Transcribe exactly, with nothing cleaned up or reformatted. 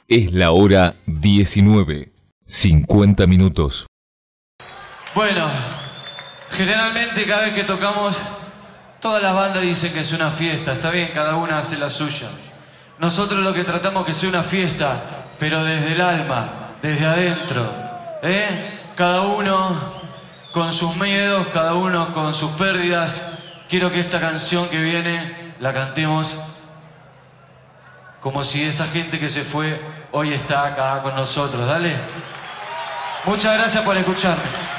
Es la hora diecinueve, cincuenta minutos. Bueno, generalmente cada vez que tocamos, todas las bandas dicen que es una fiesta. Está bien, cada una hace la suya. Nosotros lo que tratamos es que sea una fiesta, pero desde el alma, desde adentro. ¿eh? Cada uno con sus miedos, cada uno con sus pérdidas. Quiero que esta canción que viene la cantemos como si esa gente que se fue hoy está acá con nosotros. Dale. Muchas gracias por escucharme.